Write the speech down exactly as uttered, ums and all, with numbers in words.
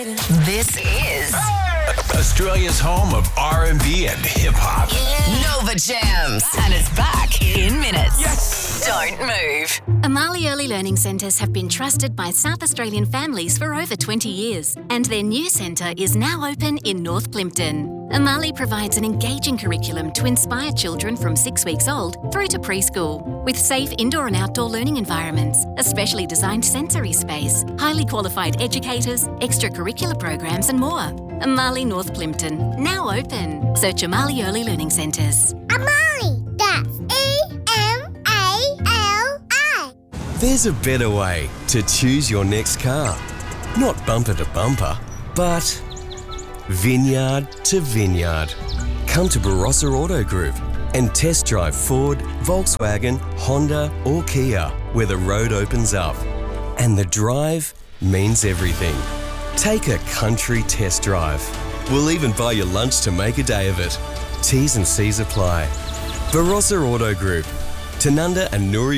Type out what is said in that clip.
This is Australia's home of R and B and hip-hop. Nova Jams. And it's back in minutes. Yes! Don't move. Amali Early Learning Centres have been trusted by South Australian families for over twenty years, and their new centre is now open in North Plympton. Amali provides an engaging curriculum to inspire children from six weeks old through to preschool, with safe indoor and outdoor learning environments, a specially designed sensory space, highly qualified educators, extracurricular programs and more. Amali North Plympton, now open. Search Amali Early Learning Centres. Amali, that's E M A L I. There's a better way to choose your next car. Not bumper to bumper, but vineyard to vineyard. Come to Barossa Auto Group and test drive Ford, Volkswagen, Honda or Kia, where the road opens up. And the drive means everything. Take a country test drive. We'll even buy you lunch to make a day of it. T's and C's apply. Barossa Auto Group, Tanunda and Nuri